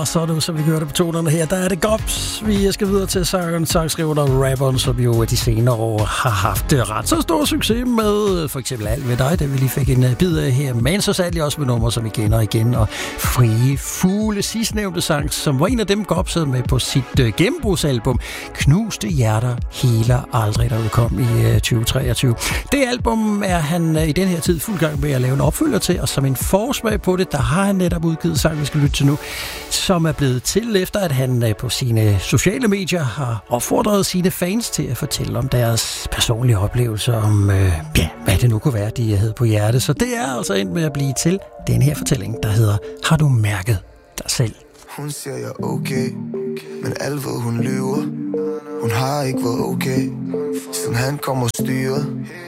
Og så nu, som vi hørte på tonerne her, der er det Gops. Vi skal videre til sangskriveren og rapperen, som jo de senere år har haft ret så stor succes med for eksempel Alt ved dig, da vi lige fik en bid af her. Men så særligt også med numre som Igen og Igen og Frie Fugle, sidstnævnte sang, som var en af dem Gops havde med på sit gennembrudsalbum Knuste Hjerter Heler Aldrig, der udkom i 2023. Det album er han i den her tid fuld gang med at lave en opfølger til, og som en forsmag på det, der har han netop udgivet sang, vi skal lytte til nu, som er blevet til efter, at han på sine sociale medier har opfordret sine fans til at fortælle om deres personlige oplevelser, om hvad det nu kunne være, de havde på hjerte. Så det er altså endt med at blive til den her fortælling, der hedder Har du mærket dig selv? Hun siger jeg okay, men alt hvad hun lyver. Hun har ikke været okay, siden han kommer styret.